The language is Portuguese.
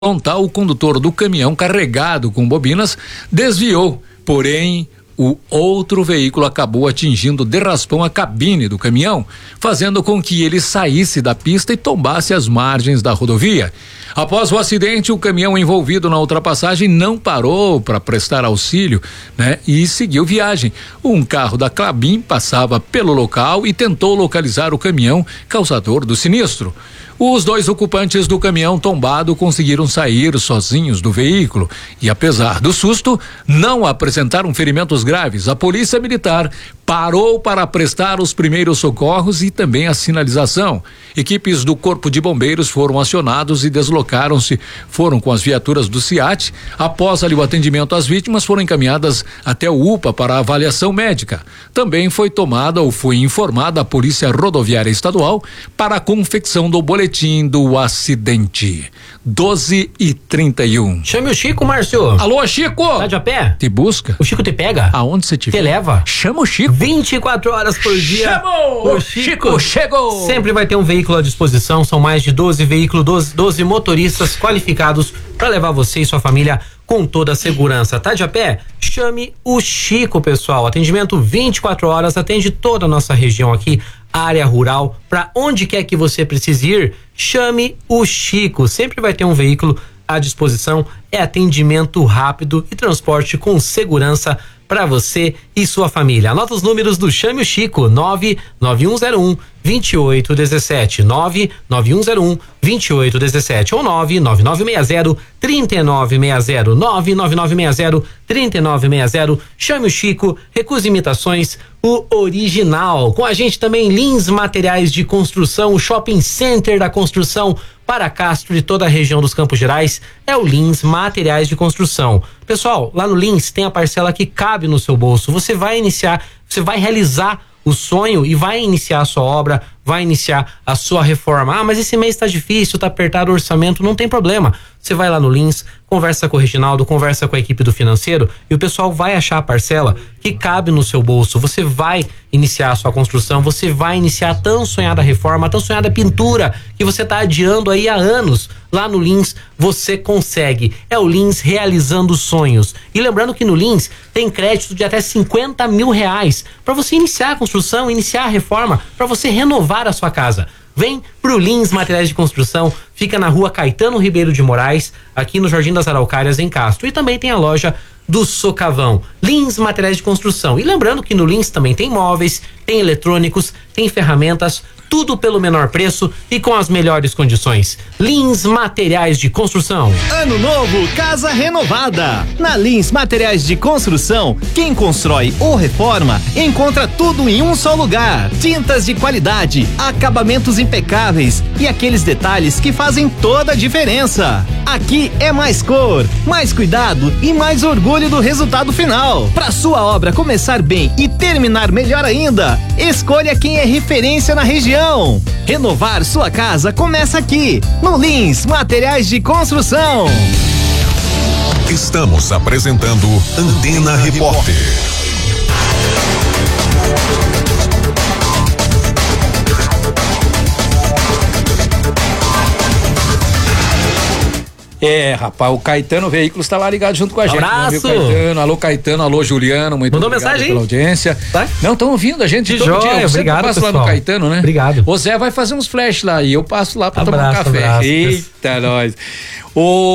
o condutor do caminhão carregado com bobinas desviou, porém o outro veículo acabou atingindo de raspão a cabine do caminhão, fazendo com que ele saísse da pista e tombasse as margens da rodovia. Após o acidente, o caminhão envolvido na ultrapassagem não parou para prestar auxílio, e seguiu viagem. Um carro da Klabin passava pelo local e tentou localizar o caminhão causador do sinistro. Os dois ocupantes do caminhão tombado conseguiram sair sozinhos do veículo e, apesar do susto, não apresentaram ferimentos graves. A polícia militar parou para prestar os primeiros socorros e também a sinalização. Equipes do Corpo de Bombeiros foram acionados e deslocaram-se, foram com as viaturas do SIAT. Após ali o atendimento às vítimas, foram encaminhadas até o UPA para avaliação médica. Também foi informada a Polícia Rodoviária Estadual para a confecção do boletim do acidente. 12h31. Chame o Chico, Márcio. Alô, Chico. Tá de a pé? Te busca? O Chico te pega? Aonde você te Te leva? Chama o Chico. 24 horas por dia. Chamou! O Chico chegou! Sempre vai ter um veículo à disposição. São mais de 12 veículos, 12 motoristas qualificados para levar você e sua família com toda a segurança. Tá de a pé? Chame o Chico, pessoal. Atendimento 24 horas, atende toda a nossa região aqui, área rural, para onde quer que você precise ir, chame o Chico. Sempre vai ter um veículo à disposição. É atendimento rápido e transporte com segurança para você e sua família. Anota os números do Chame o Chico: 99101 2817, 99101 2817 ou 99960 3960, 99960 3960. Chame o Chico, recuse imitações, o original. Com a gente também Lins Materiais de Construção, o shopping center da construção para Castro e toda a região dos Campos Gerais é o Lins Materiais de Construção. Pessoal, lá no Lins tem a parcela que cabe no seu bolso. Você vai realizar o sonho e vai iniciar a sua obra, vai iniciar a sua reforma. Ah, mas esse mês tá difícil, tá apertado o orçamento, não tem problema. Você vai lá no Lins, conversa com o Reginaldo, conversa com a equipe do financeiro e o pessoal vai achar a parcela que cabe no seu bolso. Você vai iniciar a sua construção, você vai iniciar a tão sonhada reforma, a tão sonhada pintura que você tá adiando aí há anos. Lá no Lins você consegue. É o Lins realizando sonhos. E lembrando que no Lins tem crédito de até R$50 mil para você iniciar a construção, iniciar a reforma, para você renovar a sua casa. Vem pro Lins Materiais de Construção, fica na rua Caetano Ribeiro de Moraes, aqui no Jardim das Araucárias, em Castro. E também tem a loja do Socavão. Lins Materiais de Construção. E lembrando que no Lins também tem móveis, tem eletrônicos, tem ferramentas, tudo pelo menor preço e com as melhores condições. Lins Materiais de Construção. Ano novo, casa renovada. Na Lins Materiais de Construção, quem constrói ou reforma encontra tudo em um só lugar. Tintas de qualidade, acabamentos impecáveis e aqueles detalhes que fazem toda a diferença. Aqui é mais cor, mais cuidado e mais orgulho do resultado final. Para sua obra começar bem e terminar melhor ainda, escolha quem é referência na região. Renovar sua casa começa aqui, no Lins Materiais de Construção. Estamos apresentando Antena Repórter. Rapaz, o Caetano Veículos tá lá ligado junto com a gente. Abraço! Caetano, alô Caetano, alô Juliano, muito Mandou obrigado mensagem pela audiência. Tá? Não, estão ouvindo a gente De todo joia, dia. Eu obrigado, passo pessoal. lá no Caetano, né? Obrigado. O Zé vai fazer uns flash lá e eu passo lá pra tomar um Abraço, café. abraço. Eita, nós.